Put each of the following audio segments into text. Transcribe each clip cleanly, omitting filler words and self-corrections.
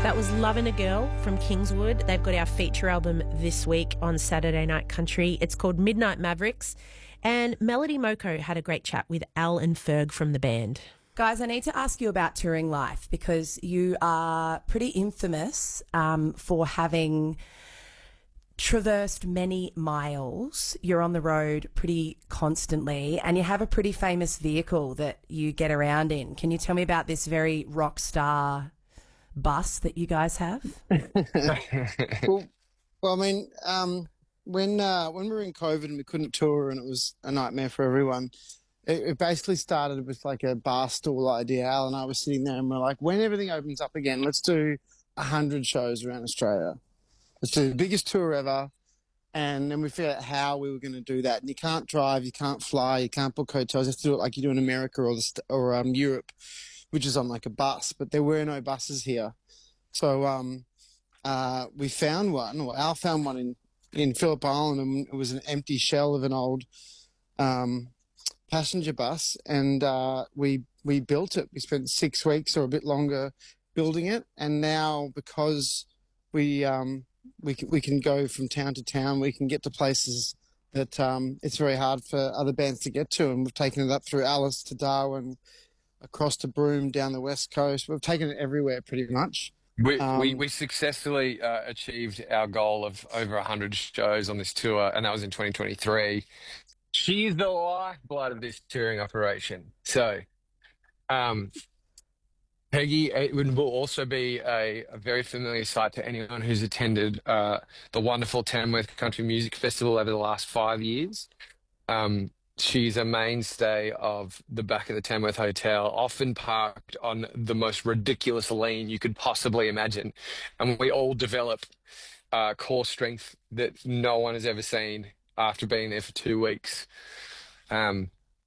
That was Lovin' a Girl from Kingswood. They've got our feature album this week on Saturday Night Country. It's called Midnight Mavericks. And Melody Moko had a great chat with Al and Ferg from the band. Guys, I need to ask you about touring life because you are pretty infamous for having traversed many miles. You're on the road pretty constantly and you have a pretty famous vehicle that you get around in. Can you tell me about this very rock star bus that you guys have? well, I mean, when we were in COVID and we couldn't tour and it was a nightmare for everyone, it basically started with like a bar stool idea. Al and I were sitting there and we're like, when everything opens up again, let's do 100 shows around Australia. Let's do the biggest tour ever. And then we figured out how we were going to do that. And you can't drive, you can't fly, you can't book hotels. You have to do it like you do in America or Europe, which is on like a bus. But there were no buses here. So we found one, or Al found one in Phillip Island, and it was an empty shell of an old passenger bus. And we built it. We spent 6 weeks or a bit longer building it. And now because we can go from town to town, we can get to places that it's very hard for other bands to get to. And we've taken it up through Alice to Darwin, across to Broome, down the West Coast. We've taken it everywhere pretty much. We successfully achieved our goal of over 100 shows on this tour, and that was in 2023. She's the lifeblood of this touring operation. So, Peggy, it will also be a very familiar sight to anyone who's attended the wonderful Tamworth Country Music Festival over the last 5 years. She's a mainstay of the back of the Tamworth Hotel, often parked on the most ridiculous lane you could possibly imagine. And we all develop core strength that no one has ever seen after being there for 2 weeks. And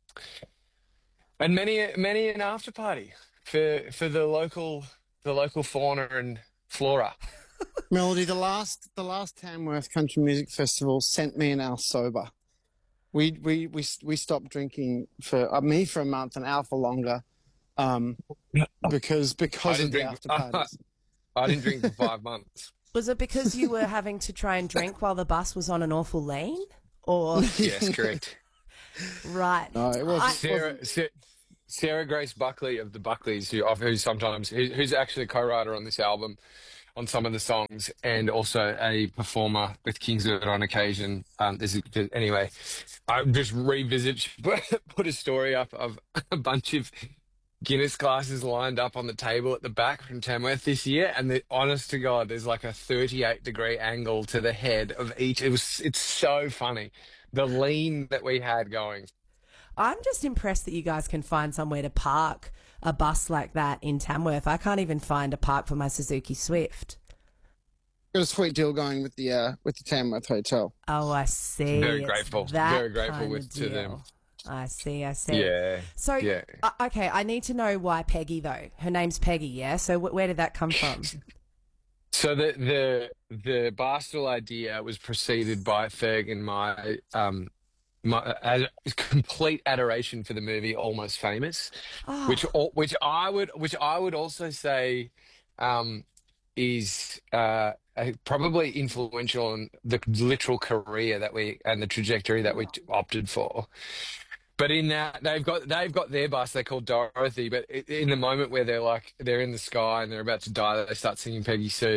many an after party for the local fauna and flora. Melody, the last Tamworth Country Music Festival sent me and Al sober. We stopped drinking for me for a month and Al for longer, because of the after parties. I didn't drink for 5 months. Was it because you were having to try and drink while the bus was on an awful lane? Or Yes, correct. Right. No, it wasn't. Sarah Grace Buckley of the Buckleys, who's actually a co-writer on this album, on some of the songs, and also a performer with Kingswood on occasion. Anyway, I just put a story up of a bunch of Guinness glasses lined up on the table at the back from Tamworth this year, and honest to God, there's like a 38-degree angle to the head of each. It's so funny, the lean that we had going. I'm just impressed that you guys can find somewhere to park a bus like that in Tamworth. I can't even find a park for my Suzuki Swift. Got a sweet deal going with the Tamworth Hotel. Oh, I see. Very grateful to them. I see. Yeah. So, yeah. Okay, I need to know why Peggy, though. Her name's Peggy, yeah? So where did that come from? So the Barstool idea was preceded by Ferg and my complete adoration for the movie Almost Famous, which I would also say is probably influential in the literal career and the trajectory that we opted for. But in that they've got their bus they call Dorothy, but in the moment where they're in the sky and they're about to die, they start singing Peggy Sue.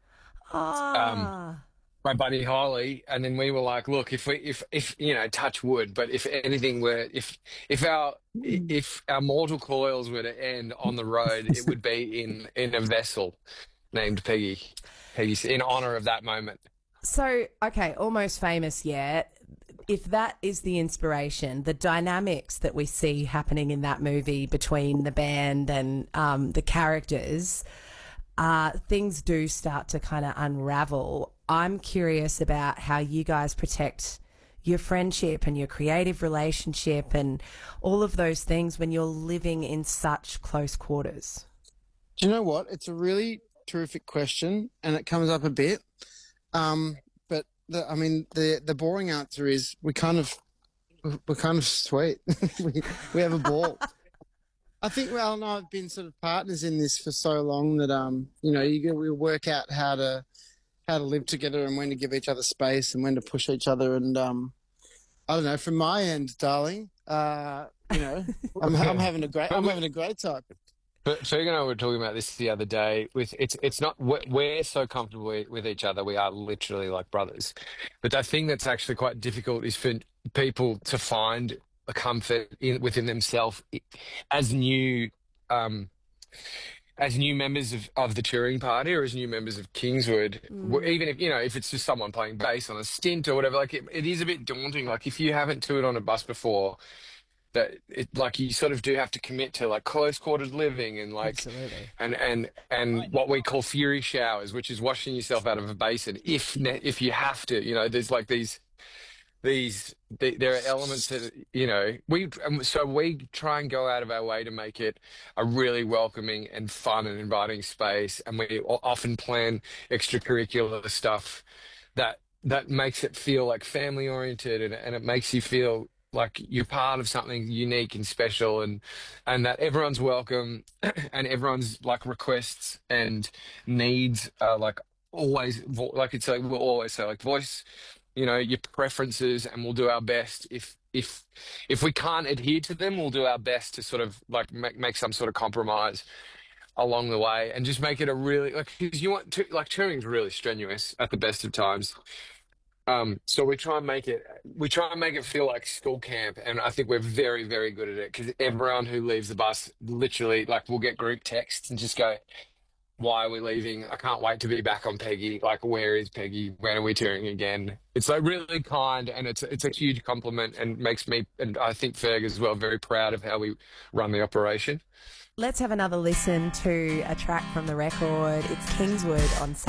By Buddy Holly, and then we were like, look, if touch wood, but if anything if our mortal coils were to end on the road, it would be in a vessel named Peggy in honor of that moment. So, okay, Almost Famous, yeah. If that is the inspiration, the dynamics that we see happening in that movie between the band and the characters, things do start to kind of unravel. I'm curious about how you guys protect your friendship and your creative relationship and all of those things when you're living in such close quarters. Do you know what? It's a really terrific question, and it comes up a bit. But the boring answer is we're kind of sweet. we have a ball. I think Ral and I have been sort of partners in this for so long that we work out how to live together and when to give each other space and when to push each other. And I don't know, from my end, darling, I'm having a great time. But Ferg and I were talking about this the other day. It's not we're so comfortable with each other. We are literally like brothers. But the thing that's actually quite difficult is for people to find a comfort within themselves as new um, as new members of the touring party or as new members of Kingswood. Even if it's just someone playing bass on a stint or whatever. Like it is a bit daunting. Like if you haven't toured on a bus before, that it like you sort of do have to commit to like close quartered living and like Absolutely. and what we call fury showers, which is washing yourself out of a basin if you have to. There's like there are elements that so we try and go out of our way to make it a really welcoming and fun and inviting space, and we often plan extracurricular stuff that makes it feel like family oriented, and it makes you feel like you're part of something unique and special, and that everyone's welcome and everyone's like requests and needs are like always like it's like we'll always say like voice your preferences, and we'll do our best. If we can't adhere to them, we'll do our best to sort of like make some sort of compromise along the way, and just make it a really like because you want to like touring's really strenuous at the best of times. So we try and make it feel like school camp, and I think we're very, very good at it because everyone who leaves the bus literally like will get group texts and just go, "Why are we leaving? I can't wait to be back on Peggy. Like, where is Peggy? When are we touring again?" It's like really kind, and it's a huge compliment, and makes me and I think Ferg as well very proud of how we run the operation. Let's have another listen to a track from the record. It's Kingswood on Saturday.